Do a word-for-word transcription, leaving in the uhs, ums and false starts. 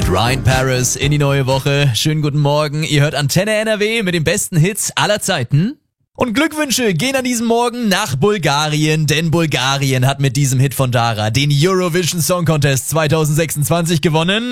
Ryan Paris in die neue Woche. Schönen guten Morgen. Ihr hört Antenne N R W mit den besten Hits aller Zeiten. Und Glückwünsche gehen an diesem Morgen nach Bulgarien, denn Bulgarien hat mit diesem Hit von Dara den Eurovision Song Contest zwanzig sechsundzwanzig gewonnen.